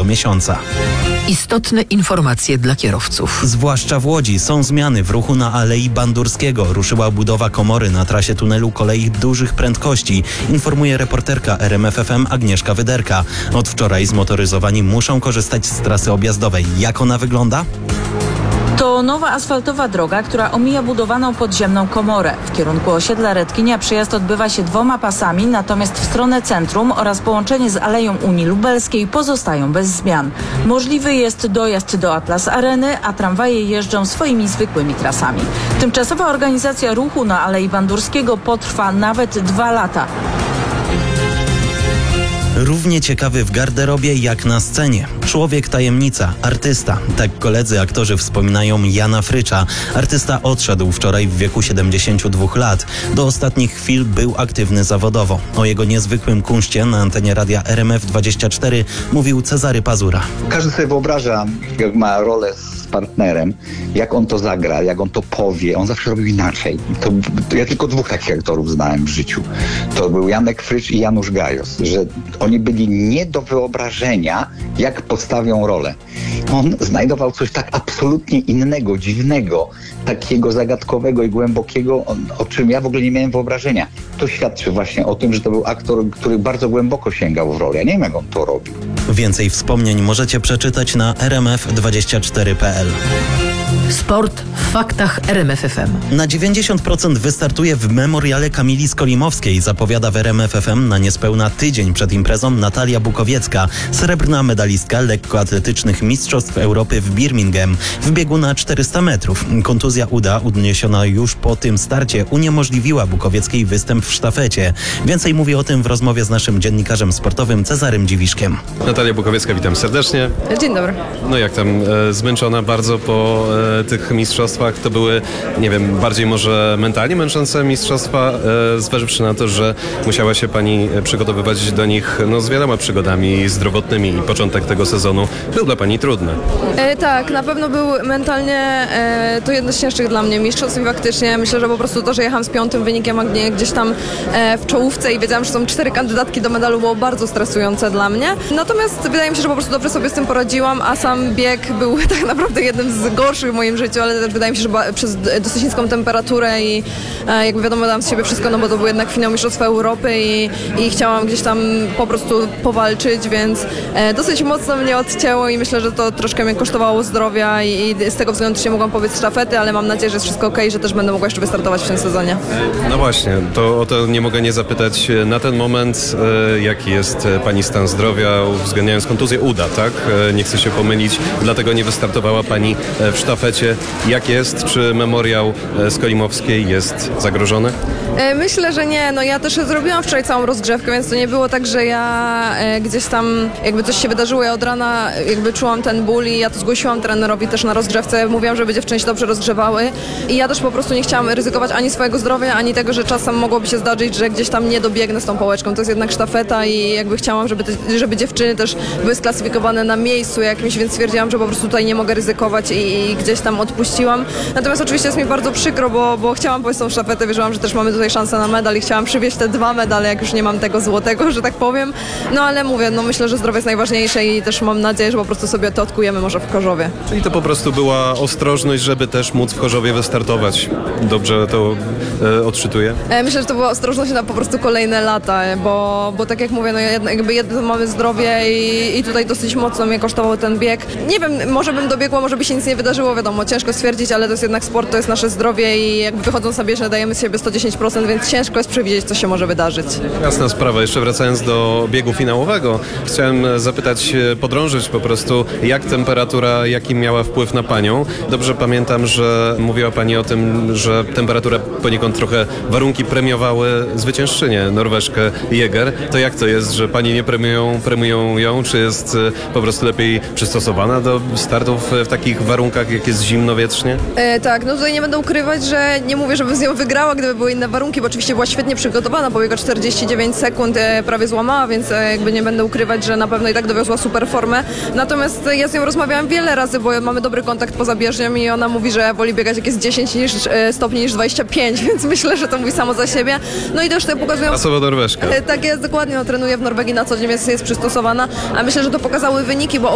miesiąca. Istotne informacje dla kierowców. Zwłaszcza w Łodzi są zmiany w ruchu na Alei Bandurskiego. Ruszyła budowa komory na trasie tunelu kolei dużych prędkości, informuje reporterka RMF FM Agnieszka Wyderka. Od wczoraj zmotoryzowani muszą korzystać z trasy objazdowej. Jak ona wygląda? To nowa asfaltowa droga, która omija budowaną podziemną komorę. W kierunku osiedla Redkinia przejazd odbywa się 2 pasami, natomiast w stronę centrum oraz połączenie z Aleją Unii Lubelskiej pozostają bez zmian. Możliwy jest dojazd do Atlas Areny, a tramwaje jeżdżą swoimi zwykłymi trasami. Tymczasowa organizacja ruchu na Alei Bandurskiego potrwa nawet 2 lata. Równie ciekawy w garderobie jak na scenie. Człowiek tajemnica, artysta. Tak koledzy aktorzy wspominają Jana Frycza. Artysta odszedł wczoraj w wieku 72 lat. Do ostatnich chwil był aktywny zawodowo. O jego niezwykłym kunszcie na antenie radia RMF24 mówił Cezary Pazura. Każdy sobie wyobraża, jak ma rolę z partnerem, jak on to zagra, jak on to powie. On zawsze robił inaczej. Ja tylko 2 takich aktorów znałem w życiu. To był Janek Frycz i Janusz Gajos, że oni byli nie do wyobrażenia, jak postawią rolę. On znajdował coś tak absolutnie innego, dziwnego, takiego zagadkowego i głębokiego, o czym ja w ogóle nie miałem wyobrażenia. To świadczy właśnie o tym, że to był aktor, który bardzo głęboko sięgał w rolę. Ja nie wiem, jak on to robił. Więcej wspomnień możecie przeczytać na rmf24.pl. Sport w faktach RMF FM. Na 90% wystartuje w memoriale Kamili Skolimowskiej, zapowiada w RMF FM na niespełna tydzień przed imprezą Natalia Bukowiecka, srebrna medalistka lekkoatletycznych Mistrzostw Europy w Birmingham w biegu na 400 metrów. Kontuzja uda, odniesiona już po tym starcie, uniemożliwiła Bukowieckiej występ w sztafecie. Więcej mówi o tym w rozmowie z naszym dziennikarzem sportowym Cezarym Dziwiszkiem. Natalia Bukowiecka, witam serdecznie. Dzień dobry. No jak tam, zmęczona bardzo po tych mistrzostwach? To były, nie wiem, bardziej może mentalnie męczące mistrzostwa, zważywszy na to, że musiała się pani przygotowywać do nich z wieloma przygodami zdrowotnymi i początek tego sezonu był dla pani trudny. Tak, na pewno był mentalnie to jedno z cięższych dla mnie mistrzostw i faktycznie myślę, że po prostu to, że jechałam z 5. wynikiem, a nie gdzieś tam w czołówce i wiedziałam, że są 4 kandydatki do medalu, było bardzo stresujące dla mnie. Natomiast wydaje mi się, że po prostu dobrze sobie z tym poradziłam, a sam bieg był tak naprawdę jednym z gorszych w moim życiu, ale też wydaje mi się, że przez dosyć niską temperaturę i jakby wiadomo, dałam z siebie wszystko, no bo to był jednak finał Mistrzostwa Europy i chciałam gdzieś tam po prostu powalczyć, więc dosyć mocno mnie odcięło i myślę, że to troszkę mnie kosztowało zdrowia i z tego względu też nie mogłam pobiec sztafety, ale mam nadzieję, że jest wszystko okej, że też będę mogła jeszcze wystartować w tym sezonie. No właśnie, to o to nie mogę nie zapytać na ten moment, jaki jest pani stan zdrowia, uwzględniając kontuzję uda, tak? Nie chcę się pomylić, dlatego nie wystartowała pani w sztafecie. Jak jest? Czy memoriał Skolimowskiej jest zagrożony? Myślę, że nie. No ja też zrobiłam wczoraj całą rozgrzewkę, więc to nie było tak, że ja gdzieś tam jakby coś się wydarzyło. Ja od rana jakby czułam ten ból i ja to zgłosiłam trenerowi też na rozgrzewce. Mówiłam, żeby dziewczyny się dobrze rozgrzewały i ja też po prostu nie chciałam ryzykować ani swojego zdrowia, ani tego, że czasem mogłoby się zdarzyć, że gdzieś tam nie dobiegnę z tą pałeczką. To jest jednak sztafeta i jakby chciałam, żeby dziewczyny też były sklasyfikowane na miejscu jakimś, więc stwierdziłam, że po prostu tutaj nie mogę ryzykować i gdzieś tam odpuściłam. Natomiast oczywiście jest mi bardzo przykro, bo chciałam pójść tą sztafetę, wierzyłam, że też mamy tutaj szansę na medal i chciałam przywieźć te 2 medale, jak już nie mam tego złotego, że tak powiem. No ale mówię, myślę, że zdrowie jest najważniejsze i też mam nadzieję, że po prostu sobie to odkujemy może w Chorzowie. Czyli to po prostu była ostrożność, żeby też móc w Chorzowie wystartować. Dobrze to odczytuję? Myślę, że to była ostrożność na po prostu kolejne lata, bo tak jak mówię, jedno mamy zdrowie i tutaj dosyć mocno mnie kosztował ten bieg. Nie wiem, może bym dobiegła, może by się nic nie wydarzyło, wiadomo, ciężko stwierdzić, ale to jest jednak sport, to jest nasze zdrowie i jakby wychodząc na bieżnię dajemy z siebie 110%, więc ciężko jest przewidzieć, co się może wydarzyć. Jasna sprawa. Jeszcze wracając do biegu finałowego, chciałem zapytać, podrążyć po prostu, jak temperatura, jaki miała wpływ na panią. Dobrze pamiętam, że mówiła pani o tym, że temperatura poniekąd trochę warunki premiowały zwyciężczynię, Norweżkę Jäger. To jak to jest, że pani nie premiują ją? Czy jest po prostu lepiej przystosowana do startów w takich warunkach, jak jest zimno wietrznie? Tak, tutaj nie będę ukrywać, że nie mówię, żeby z nią wygrała, gdyby były inne warunki, bo oczywiście była świetnie przygotowana, pobiegła 49 sekund, prawie złamała, więc jakby nie będę ukrywać, że na pewno i tak dowiozła super formę. Natomiast ja z nią rozmawiałam wiele razy, bo mamy dobry kontakt poza bieżnią i ona mówi, że woli biegać jak jest 10 stopni niż 25, więc myślę, że to mówi samo za siebie. No i też to pokazują... Klasowa Norweżka. Tak jest, dokładnie, trenuje w Norwegii na co dzień, jest przystosowana, a myślę, że to pokazały wyniki, bo